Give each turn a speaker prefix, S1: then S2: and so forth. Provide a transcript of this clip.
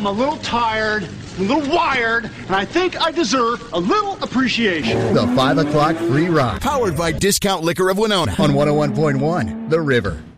S1: I'm a little tired, a little wired, and I think I deserve a little appreciation.
S2: The 5 o'clock free rock.
S3: Powered by Discount Liquor of Winona
S2: On 101.1 The River.